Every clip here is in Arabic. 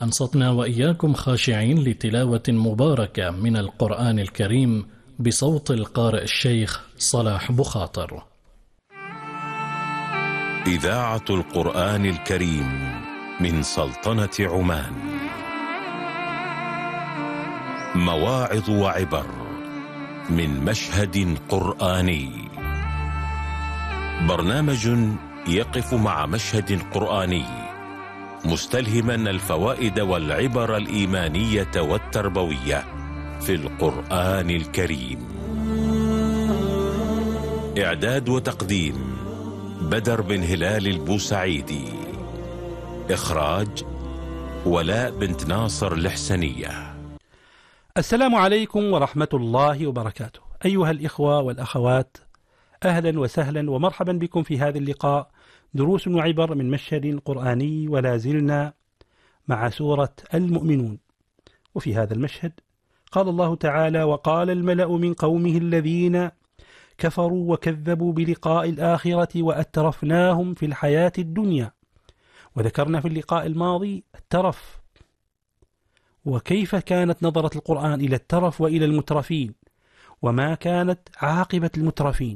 أنصتنا وإياكم خاشعين لتلاوة مباركة من القرآن الكريم بصوت القارئ الشيخ صلاح بخاطر. إذاعة القرآن الكريم من سلطنة عمان. مواعظ وعبر من مشهد قرآني. برنامج يقف مع مشهد قرآني مستلهما الفوائد والعبر الإيمانية والتربوية في القرآن الكريم. إعداد وتقديم بدر بن هلال البوسعيدي. إخراج ولاء بنت ناصر الحسنية. السلام عليكم ورحمة الله وبركاته. أيها الإخوة والأخوات، أهلا وسهلا ومرحبا بكم في هذا اللقاء، دروس وعبر من مشهد قرآني، ولا زلنا مع سورة المؤمنون. وفي هذا المشهد قال الله تعالى: وقال الملأ من قومه الذين كفروا وكذبوا بلقاء الآخرة وأترفناهم في الحياة الدنيا. وذكرنا في اللقاء الماضي الترف، وكيف كانت نظرة القرآن إلى الترف وإلى المترفين، وما كانت عاقبة المترفين.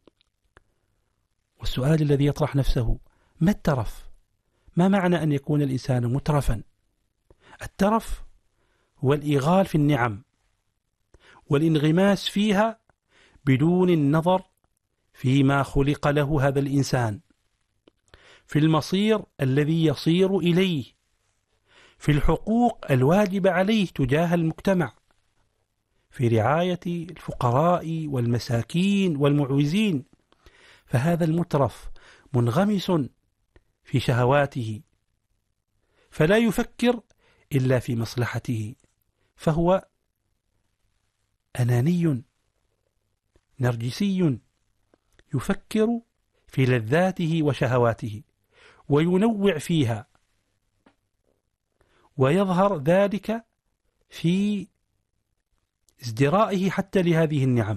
والسؤال الذي يطرح نفسه: ما الترف؟ ما معنى أن يكون الإنسان مترفا؟ الترف هو الإغال في النعم والانغماس فيها بدون النظر فيما خلق له هذا الإنسان، في المصير الذي يصير إليه، في الحقوق الواجبة عليه تجاه المجتمع، في رعاية الفقراء والمساكين والمعوزين. فهذا المترف منغمس في شهواته، فلا يفكر إلا في مصلحته، فهو أناني نرجسي يفكر في لذاته وشهواته وينوع فيها، ويظهر ذلك في ازدرائه حتى لهذه النعم.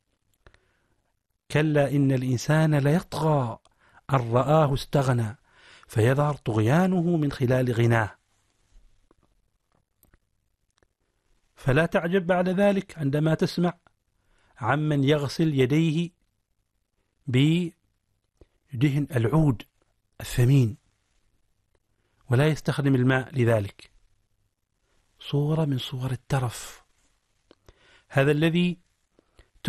كلا إن الإنسان ليطغى أن رآه استغنى، فيظهر طغيانه من خلال غناه. فلا تعجب بعد ذلك عندما تسمع عمن يغسل يديه بدهن العود الثمين ولا يستخدم الماء لذلك. صورة من صور الترف. هذا الذي